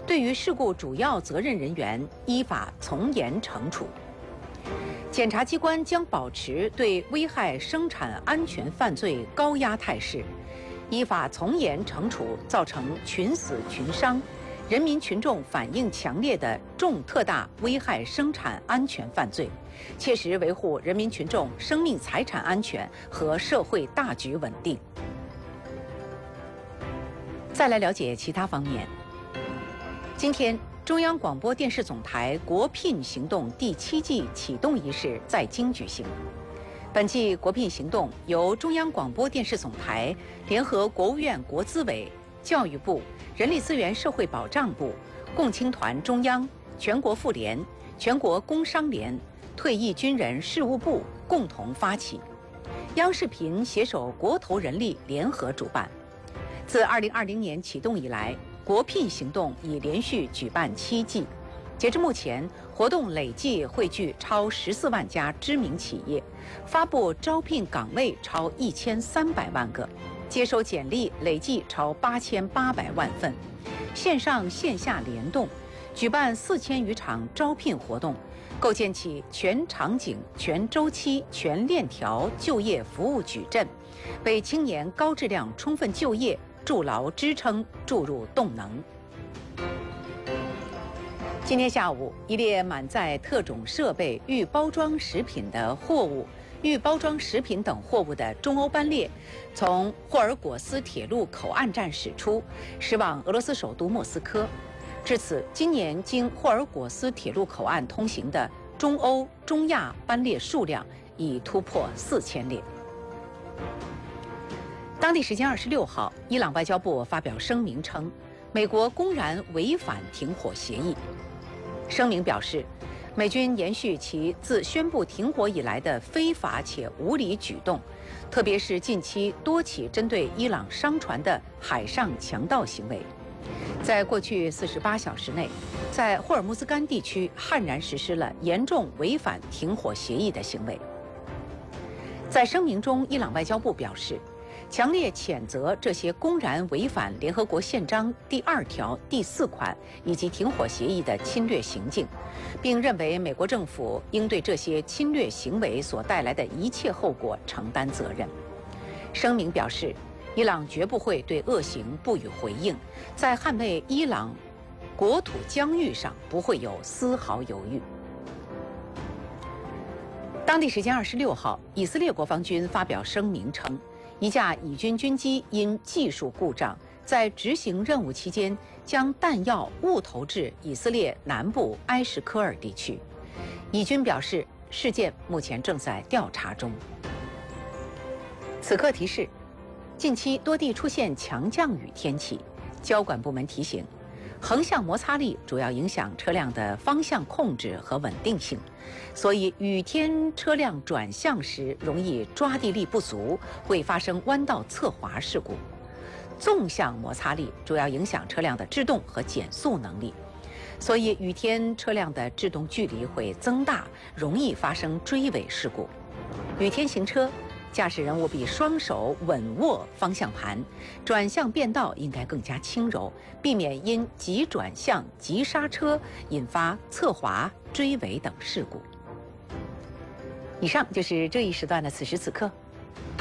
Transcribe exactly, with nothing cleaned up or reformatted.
对于事故主要责任人员依法从严惩处。检察机关将保持对危害生产安全犯罪高压态势，依法从严惩处造成群死群伤、人民群众反应强烈的重特大危害生产安全犯罪，切实维护人民群众生命财产安全和社会大局稳定。再来了解其他方面。今天，中央广播电视总台国聘行动第七季启动仪式在京举行。本季国聘行动由中央广播电视总台联合国务院国资委、教育部、人力资源社会保障部、共青团中央、全国妇联、全国工商联、退役军人事务部共同发起，央视频携手国投人力联合主办。自二零二零年启动以来，国聘行动已连续举办七季，截至目前，活动累计汇聚超十四万家知名企业，发布招聘岗位超一千三百万个，接收简历累计超八千八百万份，线上线下联动，举办四千余场招聘活动，构建起全场景、全周期、全链条就业服务矩阵，为青年高质量充分就业筑牢支撑，注入动能。今天下午，一列满载特种设备、预包装食品的货物、预包装食品等货物的中欧班列，从霍尔果斯铁路口岸站驶出，驶往俄罗斯首都莫斯科。至此，今年经霍尔果斯铁路口岸通行的中欧、中亚班列数量已突破四千列。当地时间二十六号，伊朗外交部发表声明称，美国公然违反停火协议。声明表示，美军延续其自宣布停火以来的非法且无理举动，特别是近期多起针对伊朗商船的海上强盗行为。在过去四十八小时内，在霍尔木兹干地区悍然实施了严重违反停火协议的行为。在声明中，伊朗外交部表示，强烈谴责这些公然违反联合国宪章第二条第四款以及停火协议的侵略行径，并认为美国政府应对这些侵略行为所带来的一切后果承担责任。声明表示，伊朗绝不会对恶行不予回应，在捍卫伊朗国土疆域上不会有丝毫犹豫。当地时间二十六号，以色列国防军发表声明称，一架以军军机因技术故障，在执行任务期间将弹药误投至以色列南部埃什科尔地区。以军表示，事件目前正在调查中。此刻提示：近期多地出现强降雨天气，交管部门提醒，横向摩擦力主要影响车辆的方向控制和稳定性，所以雨天车辆转向时容易抓地力不足，会发生弯道侧滑事故。纵向摩擦力主要影响车辆的制动和减速能力，所以雨天车辆的制动距离会增大，容易发生追尾事故。雨天行车，驾驶人务必双手稳握方向盘，转向变道应该更加轻柔，避免因急转向、急刹车引发侧滑、追尾等事故。以上就是这一时段的此时此刻。